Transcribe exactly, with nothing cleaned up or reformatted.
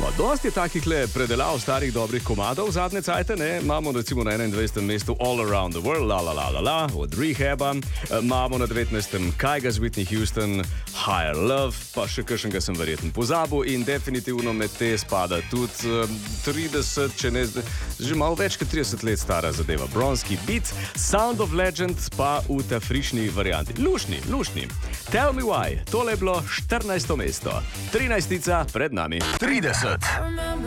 Dosti je takih le predelav starih dobrih komadov zadnje cajte, ne? Imamo recimo na enaindvajsetem mestu All Around the World, La La La La La, od Rehaba, imamo na devetnajstem Kyga z Whitney Houston, Higher Love, pa še kakšnega sem verjetno pozabil in definitivno med te spada tudi um, trideset, če ne, že malo več kot trideset let stara zadeva, Bronski Beat, Sound of Legend pa v ta frišni varianti. Lušni, lušni. Tell Me Why, tole je bilo štirinajsto mesto, trinajstica pred nami. trideset.